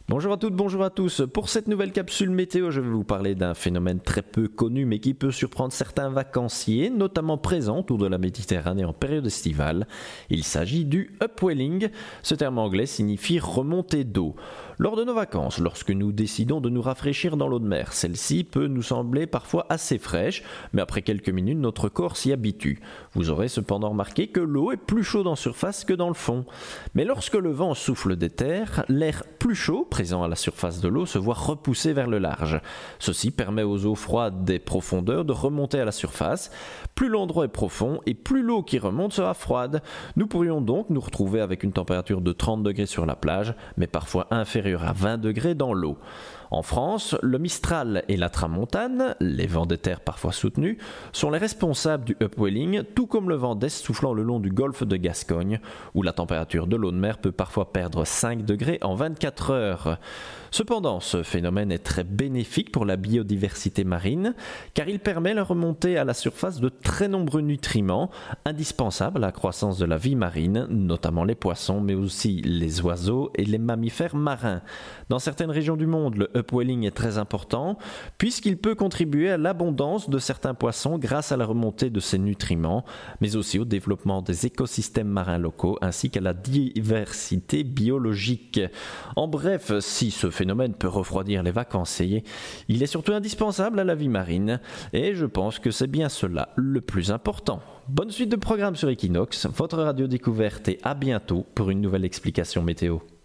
Bonjour à toutes, bonjour à tous. Pour cette nouvelle capsule météo, je vais vous parler d'un phénomène très peu connu mais qui peut surprendre certains vacanciers, notamment présents autour de la Méditerranée en période estivale. Il s'agit du upwelling. Ce terme anglais signifie remontée d'eau. Lors de nos vacances, lorsque nous décidons de nous rafraîchir dans l'eau de mer, celle-ci peut nous sembler parfois assez fraîche, mais après quelques minutes, notre corps s'y habitue. Vous aurez cependant remarqué que l'eau est plus chaude en surface que dans le fond. Mais lorsque le vent souffle des terres, l'air plus chaud présent à la surface de l'eau se voit repoussé vers le large. Ceci permet aux eaux froides des profondeurs de remonter à la surface. Plus l'endroit est profond et plus l'eau qui remonte sera froide. Nous pourrions donc nous retrouver avec une température de 30 degrés sur la plage, mais parfois inférieure à 20 degrés dans l'eau. En France, le Mistral et la Tramontane, les vents des terres parfois soutenus, sont les responsables du upwelling, tout comme le vent d'est soufflant le long du golfe de Gascogne, où la température de l'eau de mer peut parfois perdre 5 degrés en 24 heures. Cependant, ce phénomène est très bénéfique pour la biodiversité marine, car il permet la remontée à la surface de très nombreux nutriments, indispensables à la croissance de la vie marine, notamment les poissons, mais aussi les oiseaux et les mammifères marins. Dans certaines régions du monde, le upwelling est très important, puisqu'il peut contribuer à l'abondance de certains poissons grâce à la remontée de ces nutriments, mais aussi au développement des écosystèmes marins locaux, ainsi qu'à la diversité biologique. En bref, si ce phénomène peut refroidir les vacanciers, il est surtout indispensable à la vie marine, et je pense que c'est bien cela le plus important. Bonne suite de programmes sur Equinox, votre radio découverte, et à bientôt pour une nouvelle explication météo.